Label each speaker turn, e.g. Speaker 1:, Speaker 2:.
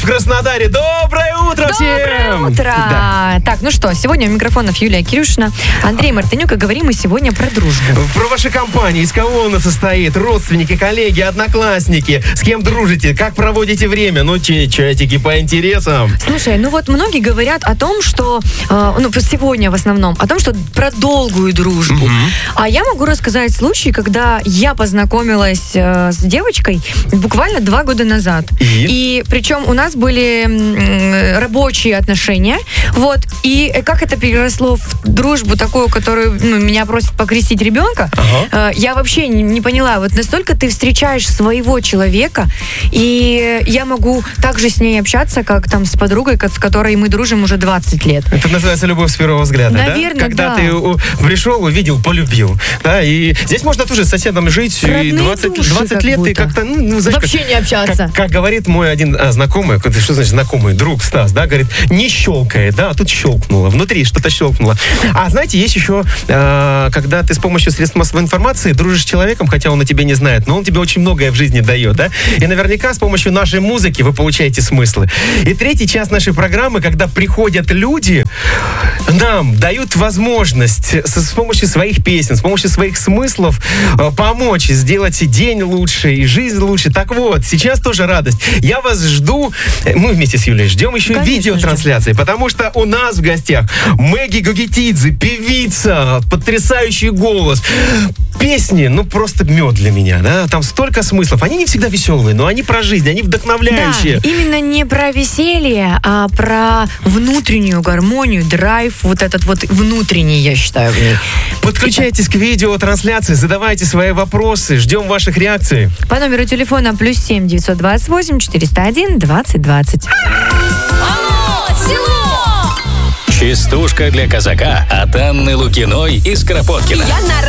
Speaker 1: Краснодаре. Доброе утро всем!
Speaker 2: Доброе утро!
Speaker 1: Да.
Speaker 2: Так, ну что, сегодня у микрофонов Юлия Кирюшина, Андрей Мартынюк, и говорим мы сегодня про дружбу.
Speaker 1: Про ваши компании, из кого она состоит, родственники, коллеги, одноклассники, с кем дружите, как проводите время, ну, чатики по интересам.
Speaker 2: Слушай, ну вот многие говорят о том, что, сегодня в основном, о том, что про долгую дружбу. А я могу рассказать случай, когда я познакомилась с девочкой буквально 2 года назад. И причем у нас были рабочие отношения, вот, и как это переросло в дружбу такую, которую меня просят покрестить ребенка, я вообще не поняла, вот настолько ты встречаешь своего человека, и я могу также с ней общаться, как там с подругой, с которой мы дружим уже 20 лет.
Speaker 1: Это называется любовь с первого взгляда,
Speaker 2: наверное,
Speaker 1: да? Когда
Speaker 2: да.
Speaker 1: ты пришел, увидел, полюбил, да, и здесь можно тоже с соседом жить и 20 лет, и как-то, знаешь,
Speaker 2: вообще не общаться.
Speaker 1: Как говорит мой один знакомый, что значит знакомый, друг Стас, да, говорит, не щелкает, да, а тут щелкнуло, внутри что-то щелкнуло. А знаете, есть еще, когда ты с помощью средств массовой информации дружишь с человеком, хотя он о тебе не знает, но он тебе очень многое в жизни дает, да, и наверняка с помощью нашей музыки вы получаете смыслы. И 3-й час нашей программы, когда приходят люди, нам дают возможность с помощью своих песен, с помощью своих смыслов помочь сделать день лучше и жизнь лучше. Так вот, сейчас тоже радость. Я вас жду, мы вместе с Юлей ждем еще видеотрансляции, потому что у нас в гостях Мэгги Гогитидзе, певица, потрясающий голос. Песни, просто мед для меня, да, там столько смыслов. Они не всегда веселые, но они про жизнь, они вдохновляющие.
Speaker 2: Да, именно не про веселье, а про внутреннюю гармонию, драйв, вот этот вот внутренний, я считаю, в ней.
Speaker 1: Подключайтесь к видеотрансляции, задавайте свои вопросы, ждем ваших реакций.
Speaker 2: По номеру телефона +7 928 401 2020.
Speaker 3: Алло, село!
Speaker 4: Частушка для казака от Анны Лукиной из Кропоткина.
Speaker 3: Я на